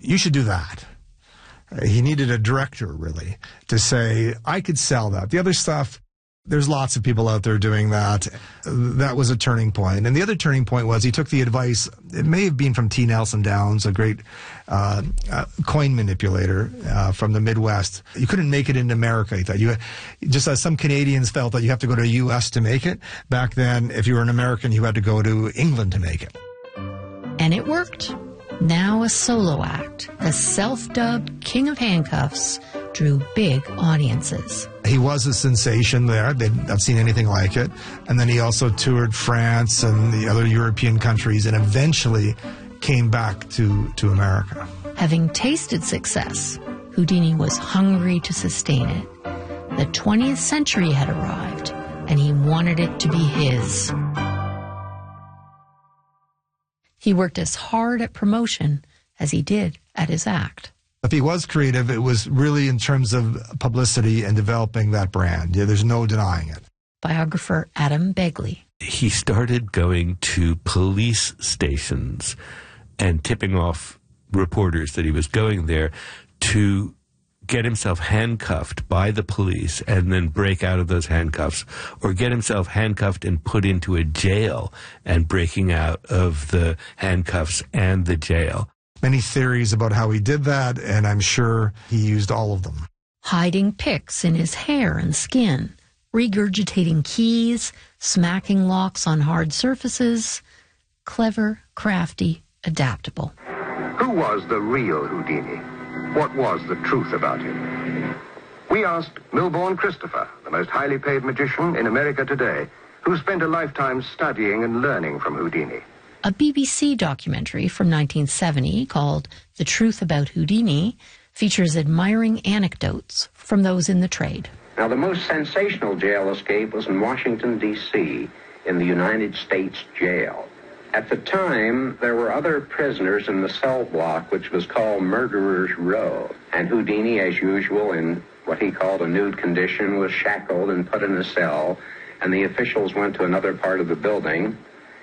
you should do that. He needed a director, really, to say, I could sell that. The other stuff, there's lots of people out there doing that. That was a turning point. And the other turning point was he took the advice, it may have been from T. Nelson Downs, a great coin manipulator from the Midwest. You couldn't make it in America, he thought. Just as some Canadians felt that you have to go to the U.S. to make it, back then, if you were an American, you had to go to England to make it. And it worked. Now a solo act, the self-dubbed King of Handcuffs drew big audiences. He was a sensation there. They'd not seen anything like it. And then he also toured France and the other European countries and eventually came back to America. Having tasted success, Houdini was hungry to sustain it. The 20th century had arrived, and he wanted it to be his. He worked as hard at promotion as he did at his act. If he was creative, it was really in terms of publicity and developing that brand. Yeah, there's no denying it. Biographer Adam Begley. He started going to police stations and tipping off reporters that he was going there to get himself handcuffed by the police and then break out of those handcuffs, or get himself handcuffed and put into a jail and breaking out of the handcuffs and the jail. Many theories about how he did that, and I'm sure he used all of them. Hiding picks in his hair and skin, regurgitating keys, smacking locks on hard surfaces. Clever, crafty, adaptable. Who was the real Houdini? What was the truth about him? We asked Milbourne Christopher, the most highly paid magician in America today, who spent a lifetime studying and learning from Houdini. A BBC documentary from 1970 called The Truth About Houdini features admiring anecdotes from those in the trade. Now, the most sensational jail escape was in Washington, D.C., in the United States jail. At the time, there were other prisoners in the cell block, which was called Murderer's Row. And Houdini, as usual, in what he called a nude condition, was shackled and put in a cell, and the officials went to another part of the building.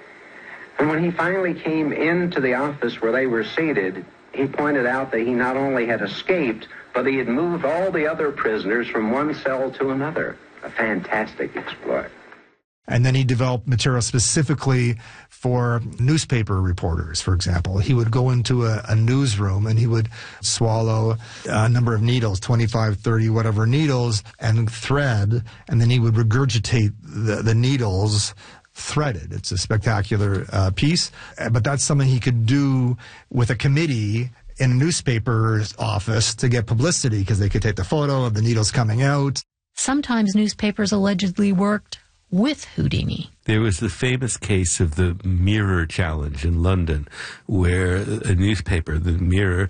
And when he finally came into the office where they were seated, he pointed out that he not only had escaped, but he had moved all the other prisoners from one cell to another. A fantastic exploit. And then he developed material specifically for newspaper reporters, for example. He would go into a newsroom and he would swallow a number of needles, 25, 30, whatever needles, and thread, and then he would regurgitate the needles threaded. It's a spectacular piece, but that's something he could do with a committee in a newspaper's office to get publicity, because they could take the photo of the needles coming out. Sometimes newspapers allegedly worked with Houdini. There was the famous case of the Mirror Challenge in London, where a newspaper, the Mirror,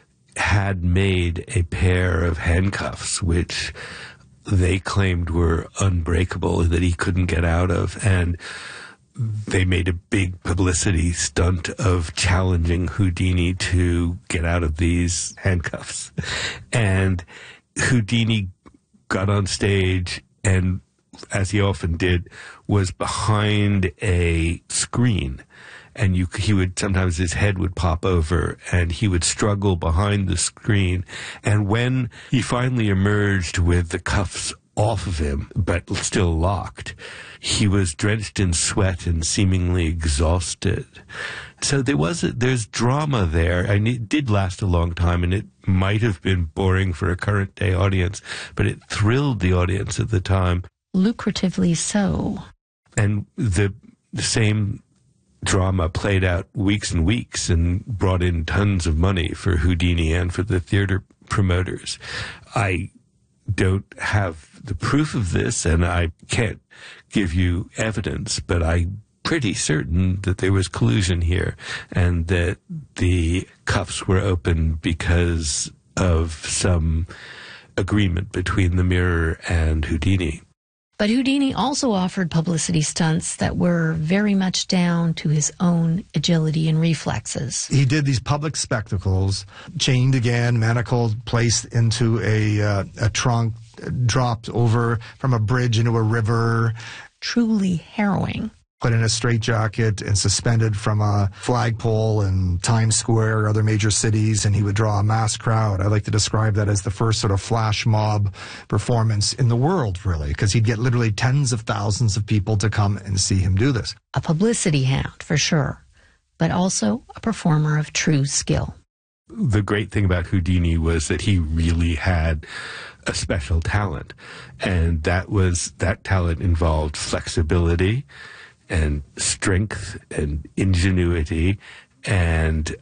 had made a pair of handcuffs which they claimed were unbreakable, that he couldn't get out of, and they made a big publicity stunt of challenging Houdini to get out of these handcuffs. And Houdini got on stage and, as he often did, was behind a screen. And he would, sometimes his head would pop over and he would struggle behind the screen. And when he finally emerged with the cuffs off of him, but still locked, he was drenched in sweat and seemingly exhausted. So there's drama there, and it did last a long time, and it might have been boring for a current day audience, but it thrilled the audience at the time. Lucratively so. And the same drama played out weeks and weeks and brought in tons of money for Houdini and for the theater promoters. I don't have the proof of this, and I can't give you evidence, but I'm pretty certain that there was collusion here and that the cuffs were open because of some agreement between the Mirror and Houdini. But Houdini also offered publicity stunts that were very much down to his own agility and reflexes. He did these public spectacles, chained again, manacled, placed into a trunk, dropped over from a bridge into a river. Truly harrowing. put in a straitjacket and suspended from a flagpole in Times Square or other major cities, and he would draw a mass crowd. I like to describe that as the first sort of flash mob performance in the world, really, because he'd get literally tens of thousands of people to come and see him do this. A publicity hound, for sure, but also a performer of true skill. The great thing about Houdini was that he really had a special talent, and that talent involved flexibility and strength and ingenuity and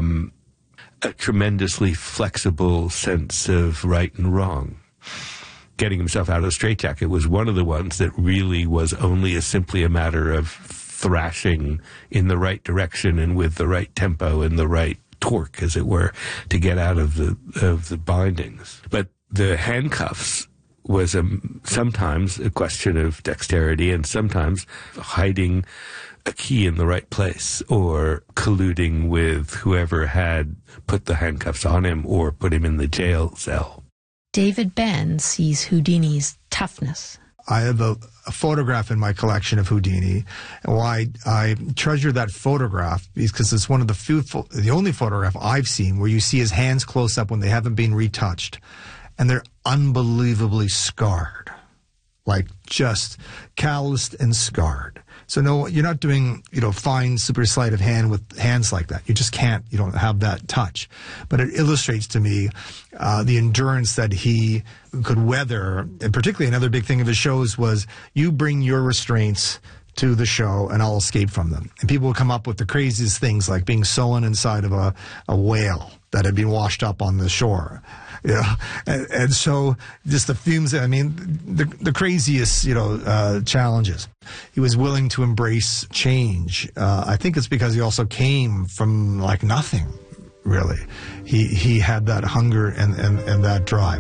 a tremendously flexible sense of right and wrong. Getting himself out of the straitjacket was one of the ones that really was only simply a matter of thrashing in the right direction and with the right tempo and the right torque, as it were, to get out of the bindings. But the handcuffs was sometimes a question of dexterity and sometimes hiding a key in the right place or colluding with whoever had put the handcuffs on him or put him in the jail cell. David Benn sees Houdini's toughness. I have a photograph in my collection of Houdini, and why I treasure that photograph because it's one of the only photograph I've seen where you see his hands close up when they haven't been retouched, and they're unbelievably scarred, like just calloused and scarred. So no, you're not doing, fine super sleight of hand with hands like that. You just can't, you don't have that touch. But it illustrates to me the endurance that he could weather. And particularly another big thing of his shows was you bring your restraints to the show and I'll escape from them. And people would come up with the craziest things like being sewn inside of a whale that had been washed up on the shore. And so just the fumes, the craziest, challenges. He was willing to embrace change. I think it's because he also came from like nothing, really. He had that hunger and that drive.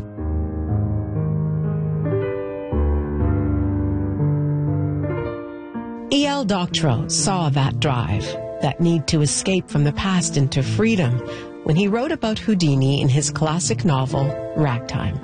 E.L. Doctorow saw that drive, that need to escape from the past into freedom, when he wrote about Houdini in his classic novel, Ragtime.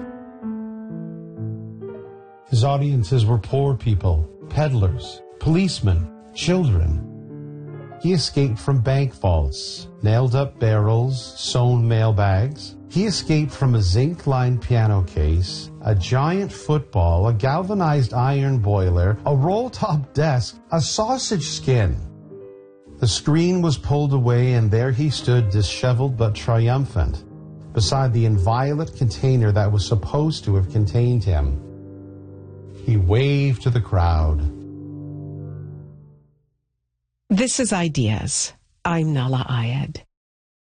His audiences were poor people, peddlers, policemen, children. He escaped from bank vaults, nailed-up barrels, sewn mailbags. He escaped from a zinc-lined piano case, a giant football, a galvanized iron boiler, a roll-top desk, a sausage skin. The screen was pulled away, and there he stood, disheveled but triumphant, beside the inviolate container that was supposed to have contained him. He waved to the crowd. This is Ideas. I'm Nahlah Ayed.